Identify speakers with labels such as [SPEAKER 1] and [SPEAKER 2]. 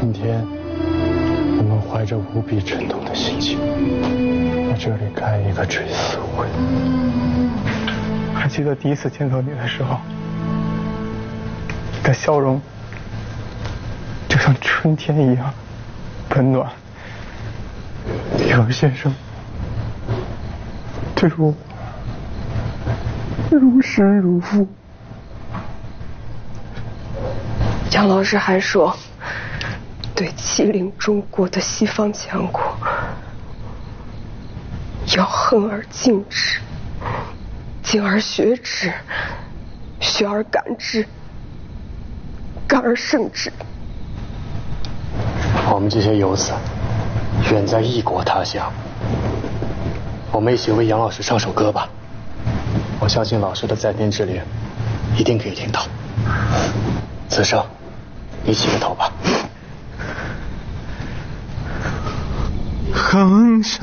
[SPEAKER 1] 今天，我们怀着无比沉痛的心情，在这里开一个追思会。
[SPEAKER 2] 还记得第一次见到你的时候，你的笑容就像春天一样温暖。杨先生对我如释如负。
[SPEAKER 3] 杨老师还说，对欺凌中国的西方强国，要恨而敬之，敬而学之，学而感之，感而胜之。
[SPEAKER 1] 我们这些游子远在异国他乡，我们一起为杨老师唱首歌吧。我相信老师的在天之灵一定可以听到。子胜，你起个头吧。
[SPEAKER 2] 恒山